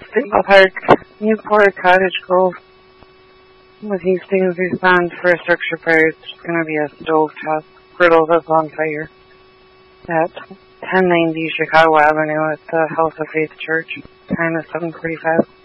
Stable Park, Newport, Cottage Grove. With Hastings response for a structure fire, it's just going to be a stove top griddle that's on fire at 1090 Chicago Avenue at the House of Faith Church, time of 7:45.